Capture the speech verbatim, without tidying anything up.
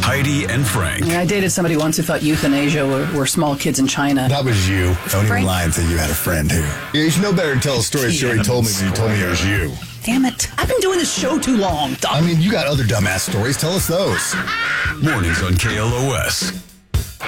Heidi and Frank. Yeah, I dated somebody once who thought euthanasia were, were small kids in China. That was you. Don't Frank? even lie and say you had a friend who. Yeah, you should know better to tell a story she already told me when you told me it was you. Damn it. I've been doing this show too long. I mean, you got other dumbass stories. Tell us those. Mornings on K L O S.